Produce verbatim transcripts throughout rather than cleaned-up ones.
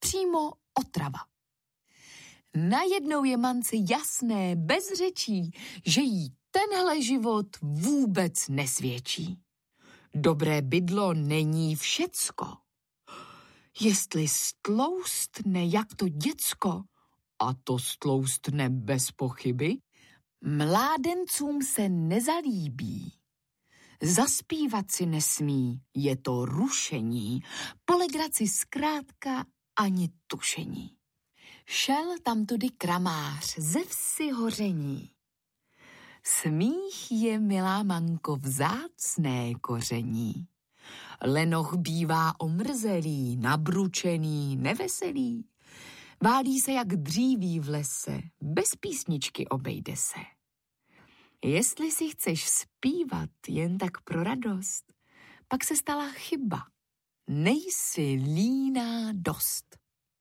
přímo otrava. Najednou je Mance jasné, bez řečí, že jí tenhle život vůbec nesvědčí. Dobré bydlo není všecko. Jestli stloustne jak to děcko, a to stloustne bez pochyby, mládencům se nezalíbí. Zaspívat si nesmí, je to rušení, polegrat si zkrátka ani tušení. Šel tamtudy kramář ze vsi hoření. Smích je, milá manko, vzácné koření. Lenoch bývá omrzelý, nabručený, neveselý. Válí se jak dříví v lese, bez písničky obejde se. Jestli si chceš zpívat jen tak pro radost, pak se stala chyba. Nejsi líná dost.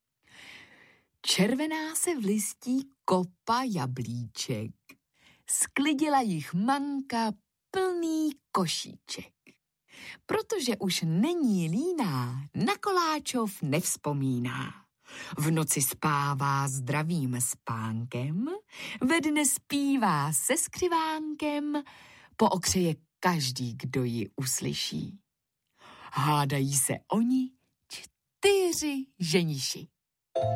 Červená se v listí kopa jablíček. Sklidila jich manka plný košíček. Protože už není líná, na koláčov nevzpomíná. V noci spává zdravým spánkem, ve dne zpívá se skřivánkem, pookřeje každý, kdo ji uslyší. Hádají se oni čtyři ženiši.